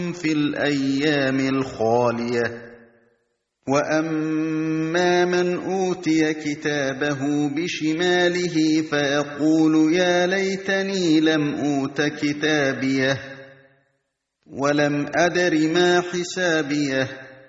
في الأيام الخالية. وأما من أوتي كتابه بشماله فيقول يا ليتني لم أوت كتابيه ولم أدر ما حسابيه